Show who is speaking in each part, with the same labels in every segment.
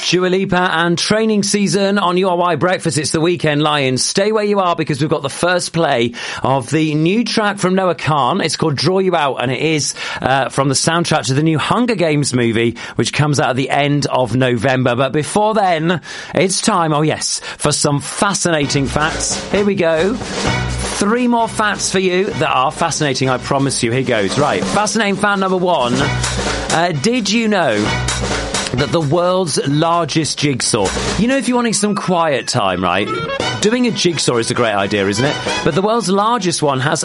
Speaker 1: Dua Lipa and Training Season on URY Breakfast. It's the weekend, Lions. Stay where you are because we've got the first play of the new track from Noah Khan. It's called Draw You Out, and it is from the soundtrack to the new Hunger Games movie, which comes out at the end of November. But before then, it's time, for some fascinating facts. Here we go. 3 more facts for you that are fascinating, I promise you. Here goes. Right, fascinating fact number 1. Did you know that the world's largest jigsaw, if you're wanting some quiet time, right, doing a jigsaw is a great idea, isn't it? But the world's largest one has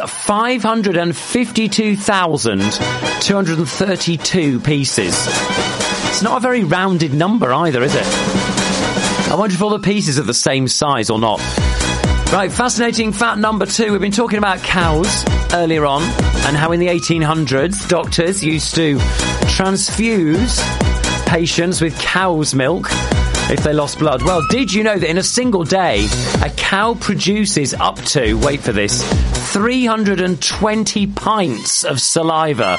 Speaker 1: 552,232 pieces. It's not a very rounded number either, is it? I wonder if all the pieces are the same size or not. Right, fascinating fact number 2. We've been talking about cows earlier on and how in the 1800s doctors used to transfuse patients with cow's milk if they lost blood. Well, did you know that in a single day a cow produces up to, wait for this, 320 pints of saliva?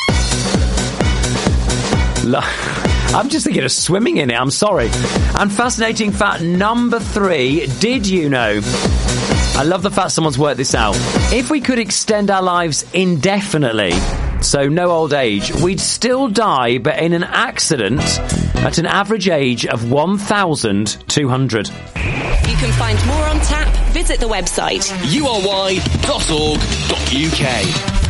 Speaker 1: I'm just thinking of swimming in it, I'm sorry. And fascinating fact number 3, did you know? I love the fact someone's worked this out. If we could extend our lives indefinitely, so no old age, we'd still die, but in an accident at an average age of 1,200.
Speaker 2: You can find more on tap. Visit the website
Speaker 3: ury.org.uk.